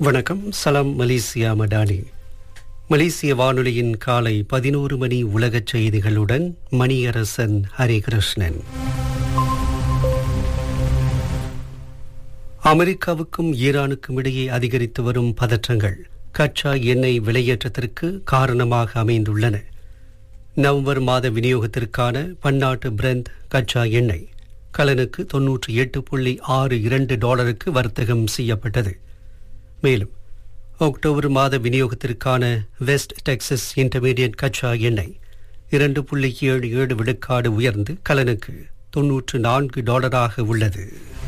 வணக்கம். சலாம் மலேசியா மடானி. மலேசிய வானொலியின் காலை 11 மணி உலகச் செய்திகளுடன் மணியரசன் ஹரிகிருஷ்ணன். அமெரிக்காவுக்கும் ஈரானுக்கும் இடையே அதிகரித்து வரும் பதற்றங்கள் கச்சா எண்ணெய் விலையேற்றத்திற்கு காரணமாக அமைந்துள்ளன. நவம்பர் மாத விநியோகத்திற்கான பன்னாட்டு பிரெண்ட் கச்சா எண்ணெய் கலனுக்கு $98.62 வர்த்தகம் செய்யப்பட்டது. மேலும் அக்டோபர் மாத விநியோகத்திற்கான வெஸ்ட் டெக்சஸ் இன்டர்மீடியட் கச்சா எண்ணெய் 2.77 விழுக்காடு உயர்ந்து கலனுக்கு $94 உள்ளது.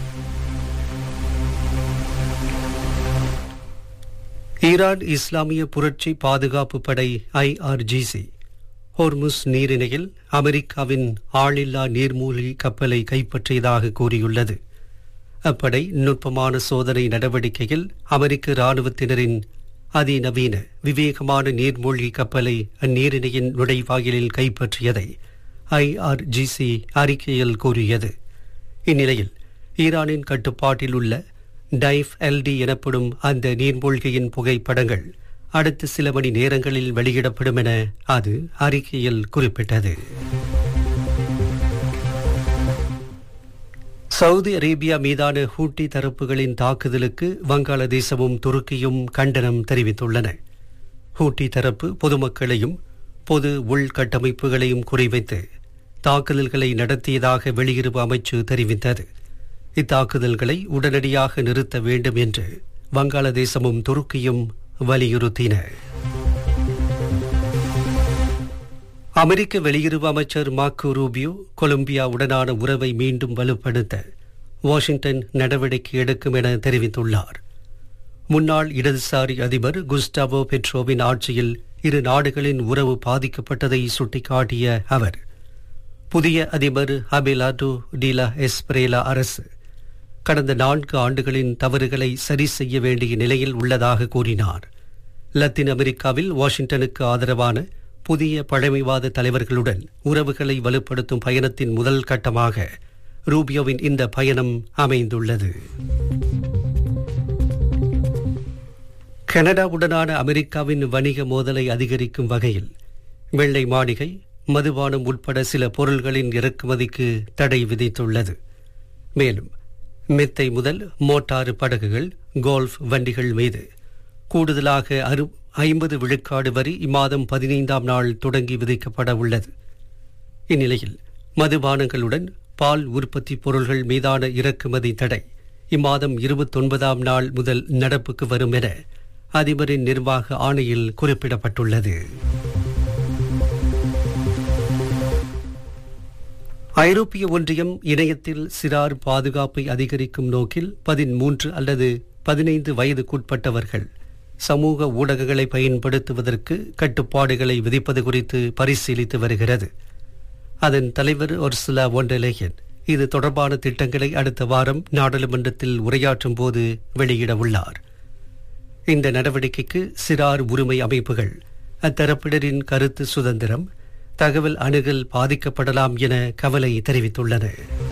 ஈரான் இஸ்லாமிய புரட்சி பாதுகாப்பு படை IRGC ஹோர்முஸ் நீரிணையில் அமெரிக்காவின் ஆளில்லா நீர்மூழ்கி கப்பலை கைப்பற்றியதாக கூறியுள்ளது. அப்படை நுட்பமான சோதனை நடவடிக்கையில் அமெரிக்க இராணுவத்தினரின் அதிநவீன விவேகமான நீர்மூழ்கி கப்பலை அந்நீரிணையின் நுழைவாயிலில் கைப்பற்றியதை IRGC அறிக்கையில் கூறியது. இந்நிலையில் ஈரானின் கட்டுப்பாட்டில் உள்ள டைஃப் LD எனப்படும் அந்த நீர்மூழ்கியின் புகைப்படங்கள் அடுத்த சில மணி நேரங்களில் வெளியிடப்படும் என அது அறிக்கையில் குறிப்பிட்டது. சவுதி அரேபியா மீதான ஹூட்டி தரப்புகளின் தாக்குதலுக்கு வங்காளதேசமும் துருக்கியும் கண்டனம் தெரிவித்துள்ளன. ஹூட்டி தரப்பு பொதுமக்களையும் பொது உள்கட்டமைப்புகளையும் குறிவைத்து தாக்குதல்களை நடத்தியதாக வெளியுறவு அமைச்சு தெரிவித்தது. இத்தாக்குதல்களை உடனடியாக நிறுத்த வேண்டும் என்று வங்காளதேசமும் துருக்கியும் வலியுறுத்தின. அமெரிக்க வெளியுறவு அமைச்சர் மார்க்கோ ரூபியோ கொலம்பியாவுடனான உறவை மீண்டும் வலுப்படுத்த வாஷிங்டன் நடவடிக்கை எடுக்கும் என தெரிவித்துள்ளார். முன்னாள் இடதுசாரி அதிபர் குஸ்டாவோ பெட்ரோவின் ஆட்சியில் இரு நாடுகளின் உறவு பாதிக்கப்பட்டதை சுட்டிக்காட்டிய அவர், புதிய அதிபர் அபெலாடோ டிலா எஸ்பிரேலா அரசு கடந்த 4 ஆண்டுகளின் தவறுகளை சரி செய்ய வேண்டிய நிலையில் உள்ளதாக கூறினார். லத்தீன் அமெரிக்காவில் வாஷிங்டனுக்கு ஆதரவான புதிய பழமைவாத தலைவர்களுடன் உறவுகளை வலுப்படுத்தும் பயணத்தின் முதல் கட்டமாக ரூபியோவின் இந்த பயணம் அமைந்துள்ளது. கனடாவுடனான அமெரிக்காவின் வணிக மோதலை அதிகரிக்கும் வகையில் வெள்ளை மாளிகை மதுபானம் உட்பட சில பொருள்களின் இறக்குமதிக்கு தடை விதித்துள்ளது. மேலும் மெத்தை முதல் மோட்டாறு படகுகள், கோல்ஃப் வண்டிகள் மீது கூடுதலாக 50 விழுக்காடு வரி இம்மாதம் 15ஆம் நாள் தொடங்கி விதிக்கப்பட உள்ளது. இந்நிலையில் மதுபானங்களுடன் பால் உற்பத்தி பொருள்கள் மீதான இறக்குமதி தடை இம்மாதம் 29ஆம் நாள் முதல் நடப்புக்கு வரும் என அதிபரின் நிர்வாக ஆணையில் குறிப்பிடப்பட்டுள்ளது. ஐரோப்பிய ஒன்றியம் இணையத்தில் சிறார் பாதுகாப்பை அதிகரிக்கும் நோக்கில் 13 அல்லது 15 வயதுக்குட்பட்டவர்கள் சமூக ஊடகங்களை பயன்படுத்துவதற்கு கட்டுப்பாடுகளை விதிப்பது குறித்து பரிசீலித்து வருகிறது. அதன் தலைவர் உர்சுலா von der Leyen இது தொடர்பான திட்டங்களை அடுத்த வாரம் நாடாளுமன்றத்தில் உரையாற்றும் போது வெளியிட உள்ளார். இந்த நடவடிக்கைக்கு சிறார் உரிமை அமைப்புகள் அத்தரப்பினரின் கருத்து சுதந்திரம், தகவல் அணுகல் பாதிக்கப்படலாம் என கவலை தெரிவித்துள்ளன.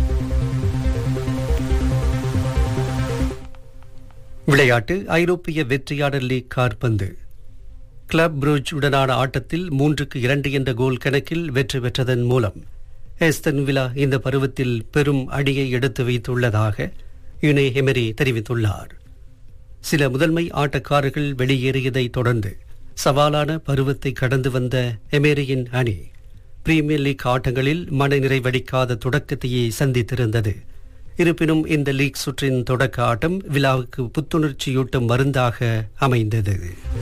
விளையாட்டு. ஐரோப்பிய வெற்றியாளர் லீக் காற்பந்து கிளப் புரூஜ் உடனான ஆட்டத்தில் 3-2 என்ற கோல் கணக்கில் வெற்றி பெற்றதன் மூலம் ஆஸ்டன் வில்லா இந்த பருவத்தில் பெரும் அடியை எடுத்து வைத்துள்ளதாக யுனே எமரி தெரிவித்துள்ளார். சில முதன்மை ஆட்டக்காரர்கள் வெளியேறியதை தொடர்ந்து சவாலான பருவத்தை கடந்து வந்த எமரியின் அணி பிரீமியர் லீக் ஆட்டங்களில் மனநிறைவடிக்காத தொடக்கத்தையே சந்தித்திருந்தது. இருப்பினும் இந்த லீக் சுற்றின் தொடக்க ஆட்டம் விழாவுக்கு புத்துணர்ச்சியூட்டும் மருந்தாக அமைந்தது.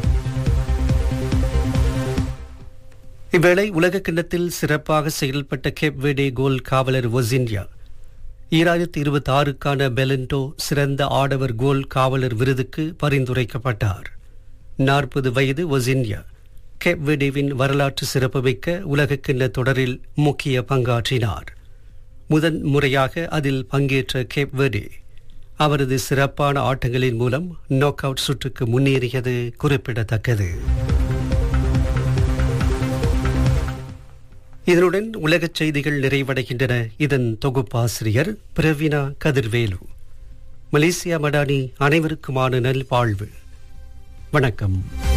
இவ்வேளை உலக கிண்ணத்தில் சிறப்பாக செயல்பட்ட கேப் வெர்டே கோல் காவலர் ஒசின்யா 2026க்கான பெலண்டோ சிறந்த ஆடவர் கோல் காவலர் விருதுக்கு பரிந்துரைக்கப்பட்டார். 40 வயது ஒசின்யா கேப் வெர்டேவின் வரலாற்று சிறப்புமிக்க உலகக்கிண்ண தொடரில் முக்கிய பங்காற்றினார். முதன் முறையாக அதில் பங்கேற்ற கேப் வெர்டே அவரது சிறப்பான ஆட்டங்களின் மூலம் நாக் அவுட் சுற்றுக்கு முன்னேறியது குறிப்பிடத்தக்கது. இதனுடன் உலகச் செய்திகள் நிறைவடைகின்றன. இதன் தொகுப்பாசிரியர் பிரவீனா கதிர்வேலு. மலேசியா மடானி அனைவருக்குமான நல்வாழ்வு. வணக்கம்.